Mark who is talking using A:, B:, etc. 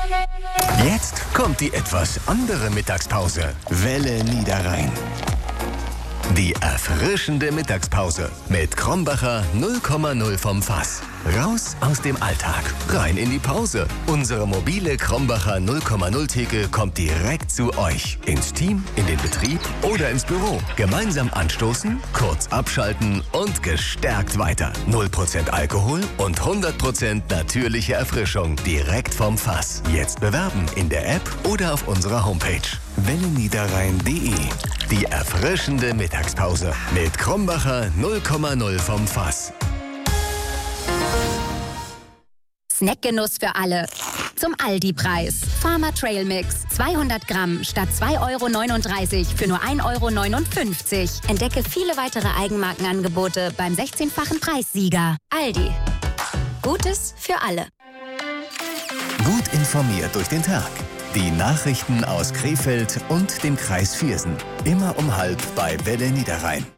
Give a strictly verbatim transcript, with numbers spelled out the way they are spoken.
A: Jetzt kommt die etwas andere Mittagspause. Welle Niederrhein. Die erfrischende Mittagspause mit Krombacher null Komma null vom Fass. Raus aus dem Alltag, rein in die Pause. Unsere mobile Krombacher null Komma null Theke kommt direkt zu euch. Ins Team, in den Betrieb oder ins Büro. Gemeinsam anstoßen, kurz abschalten und gestärkt weiter. null Prozent Alkohol und hundert Prozent natürliche Erfrischung direkt vom Fass. Jetzt bewerben in der App oder auf unserer Homepage. welle niederrhein punkt de. Die erfrischende Mittagspause mit Krombacher null Komma null vom Fass.
B: Snackgenuss für alle. Zum Aldi-Preis. Farmer Trail Mix. zweihundert Gramm statt zwei Euro neununddreißig für nur ein Euro neunundfünfzig. Entdecke viele weitere Eigenmarkenangebote beim sechzehnfachen Preissieger. Aldi. Gutes für alle.
A: Gut informiert durch den Tag. Die Nachrichten aus Krefeld und dem Kreis Viersen. Immer um halb bei Welle Niederrhein.